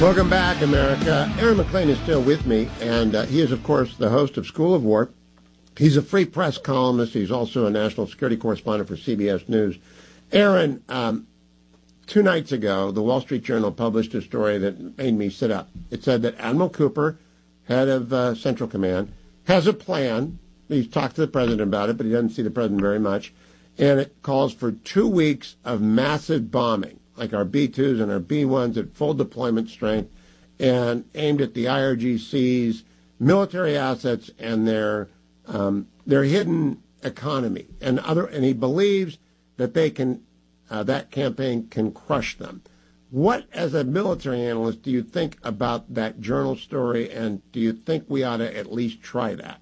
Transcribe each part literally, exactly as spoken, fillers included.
Welcome back, America. Aaron McClain is still with me, and uh, he is, of course, the host of School of War. He's a free press columnist. He's also a national security correspondent for C B S News. Aaron, um, two nights ago, the Wall Street Journal published a story that made me sit up. It said that Admiral Cooper, head of uh, Central Command, has a plan. He's talked to the president about it, but he doesn't see the president very much. And it calls for two weeks of massive bombing, like our B twos and our B ones at full deployment strength, and aimed at the I R G C's military assets and their um, their hidden economy. And other, and he believes that they can, uh, that campaign can crush them. What, as a military analyst, do you think about that journal story, and do you think we ought to at least try that?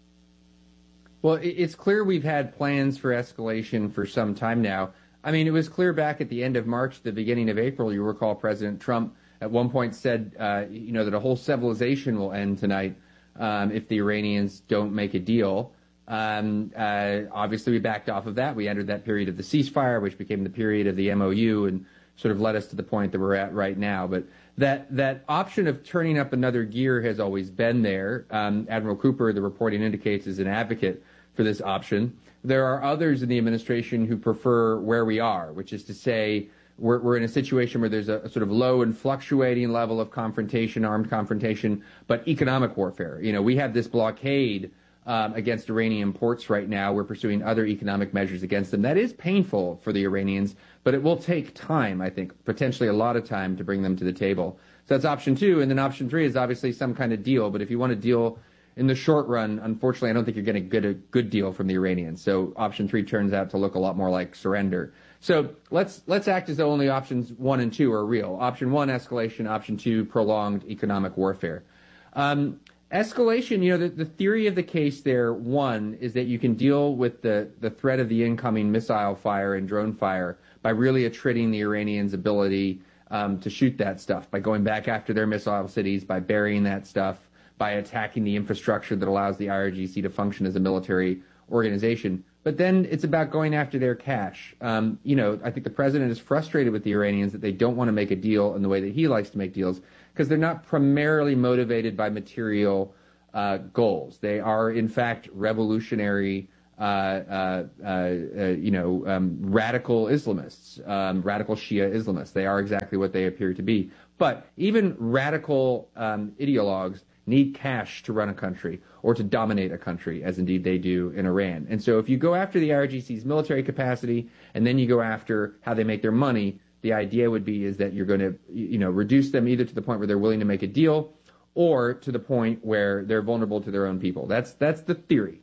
Well, it's clear we've had plans for escalation for some time now. I mean, it was clear back at the end of March, the beginning of April, you recall President Trump at one point said, uh, you know, that a whole civilization will end tonight um, if the Iranians don't make a deal. Um, uh, obviously, we backed off of that. We entered that period of the ceasefire, which became the period of the M O U and sort of led us to the point that we're at right now. But that that option of turning up another gear has always been there. Um, Admiral Cooper, the reporting indicates, is an advocate for this option. There are others in the administration who prefer where we are, which is to say we're, we're in a situation where there's a, a sort of low and fluctuating level of confrontation, armed confrontation, but economic warfare. You know, we have this blockade um, against Iranian ports right now. We're pursuing other economic measures against them. That is painful for the Iranians, but it will take time, I think, potentially a lot of time to bring them to the table. So that's option two. And then option three is obviously some kind of deal. But if you want to deal in the short run, unfortunately, I don't think you're going to get a good deal from the Iranians. So option three turns out to look a lot more like surrender. So let's let's act as though only options one and two are real. Option one, escalation. Option two, prolonged economic warfare. Um, escalation, you know, the, the theory of the case there, one, is that you can deal with the, the threat of the incoming missile fire and drone fire by really attriting the Iranians' ability um, to shoot that stuff, by going back after their missile cities, by burying that stuff, by attacking the infrastructure that allows the I R G C to function as a military organization. But then it's about going after their cash. Um, you know, I think the president is frustrated with the Iranians that they don't want to make a deal in the way that he likes to make deals, because they're not primarily motivated by material uh, goals. They are, in fact, revolutionary, uh, uh, uh, uh, you know, um, radical Islamists, um, radical Shia Islamists. They are exactly what they appear to be. But even radical um, ideologues need cash to run a country or to dominate a country, as indeed they do in Iran. And so if you go after the I R G C's military capacity and then you go after how they make their money, the idea would be is that you're going to, you know, reduce them either to the point where they're willing to make a deal or to the point where they're vulnerable to their own people. That's that's the theory.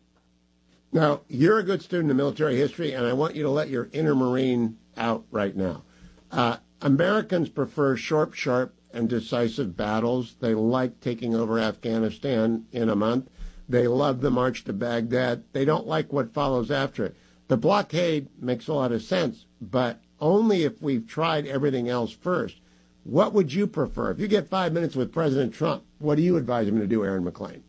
Now, you're a good student of military history, and I want you to let your inner Marine out right now. Uh, Americans prefer sharp, sharp, and decisive battles. They like taking over Afghanistan in a month. They love the march to Baghdad. They don't like what follows after it. The blockade makes a lot of sense, but only if we've tried everything else first. What would you prefer? If you get five minutes with President Trump, what do you advise him to do, Aaron McClain?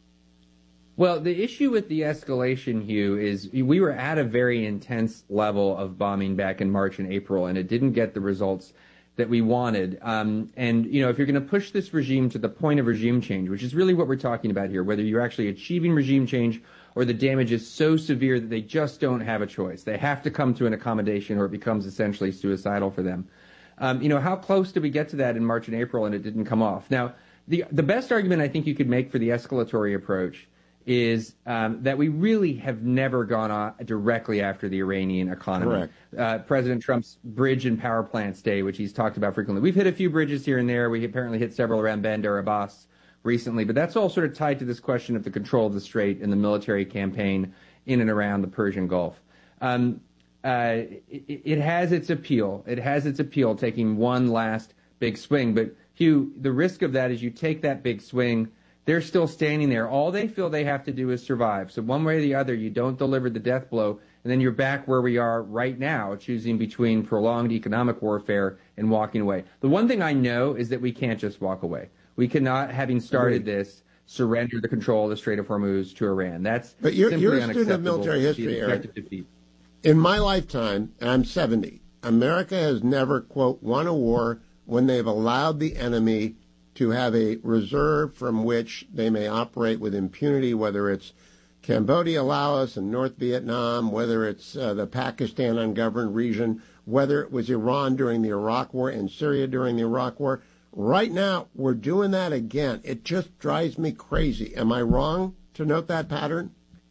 Well, the issue with the escalation, Hugh, is we were at a very intense level of bombing back in March and April, and it didn't get the results that we wanted. Um, and, you know, if you're going to push this regime to the point of regime change, which is really what we're talking about here, whether you're actually achieving regime change or the damage is so severe that they just don't have a choice. They have to come to an accommodation or it becomes essentially suicidal for them. Um, you know, how close did we get to that in March and April and it didn't come off? Now, the the best argument I think you could make for the escalatory approach is um, that we really have never gone on directly after the Iranian economy. Correct. Uh, President Trump's bridge and power plants day, which he's talked about frequently. We've hit a few bridges here and there. We apparently hit several around Bandar Abbas recently, but that's all sort of tied to this question of the control of the strait and the military campaign in and around the Persian Gulf. Um, uh, it, it has its appeal. It has its appeal, taking one last big swing. But, Hugh, the risk of that is you take that big swing, they're still standing there. All they feel they have to do is survive. So one way or the other, you don't deliver the death blow, and then you're back where we are right now, choosing between prolonged economic warfare and walking away. The one thing I know is that we can't just walk away. We cannot, having started Agreed. this, surrender the control of the Strait of Hormuz to Iran. That's but you're, simply you're a student of unacceptable. military history, Eric. In my lifetime, and I'm seventy, America has never, quote, won a war when they've allowed the enemy to have a reserve from which they may operate with impunity, whether it's Cambodia, Laos, and North Vietnam, whether it's uh, the Pakistan ungoverned region, whether it was Iran during the Iraq War and Syria during the Iraq War. Right now, we're doing that again. It just drives me crazy. Am I wrong to note that pattern?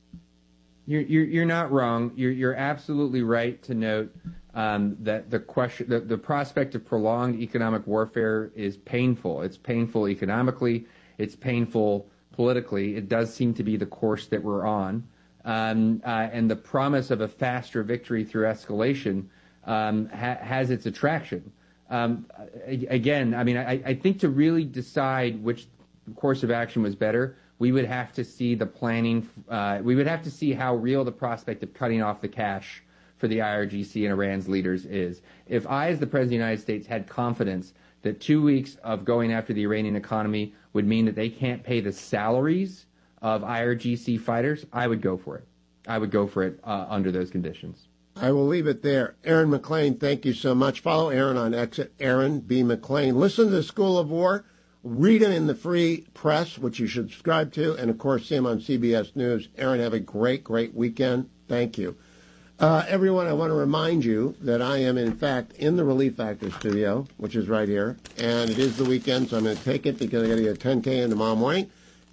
You're, you're, you're not wrong. You're, you're absolutely right to note um, that the question, the, the prospect of prolonged economic warfare is painful. It's painful economically. It's painful politically. It does seem to be the course that we're on. Um, uh, and the promise of a faster victory through escalation um, ha- has its attraction. Um, again, I mean, I, I think to really decide which course of action was better, we would have to see the planning. Uh, we would have to see how real the prospect of cutting off the cash for the I R G C and Iran's leaders is. If I, as the President of the United States, had confidence that two weeks of going after the Iranian economy would mean that they can't pay the salaries of I R G C fighters, I would go for it. I would go for it uh, under those conditions. I will leave it there. Aaron McClain, thank you so much. Follow Aaron on X at Aaron B. McClain. Listen to the School of War. Read him in the free press, which you should subscribe to, and, of course, see him on C B S News. Aaron, have a great, great weekend. Thank you. Uh, everyone, I want to remind you that I am, in fact, in the Relief Factor studio, which is right here, and it is the weekend, so I'm going to take it because I got to get a ten K in tomorrow morning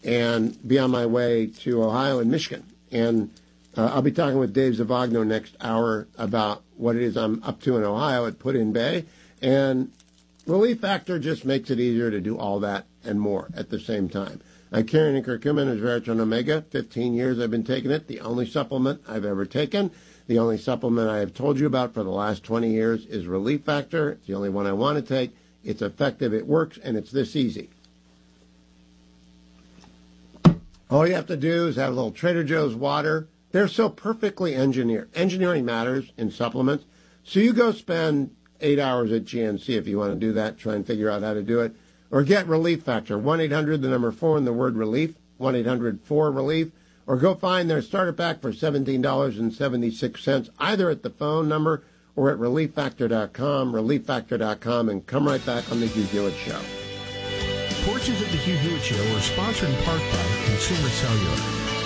and be on my way to Ohio and Michigan. And uh, I'll be talking with Dave Zavagno next hour about what it is I'm up to in Ohio at Put-in Bay. And Relief Factor just makes it easier to do all that and more at the same time. I'm carrying in curcumin as Veritone Omega. fifteen years I've been taking it. The only supplement I've ever taken. The only supplement I have told you about for the last twenty years is Relief Factor. It's the only one I want to take. It's effective, it works, and it's this easy. All you have to do is have a little Trader Joe's water. They're so perfectly engineered. Engineering matters in supplements. So you go spend eight hours at G N C if you want to do that, try and figure out how to do it. Or get Relief Factor, one eight hundred, the number four, and the word relief, one eight hundred four relief. Or go find their starter pack for seventeen dollars and seventy-six cents, either at the phone number or at relief factor dot com, relief factor dot com, and come right back on the Hugh Hewitt Show. Portions of the Hugh Hewitt Show are sponsored in part by Consumer Cellular.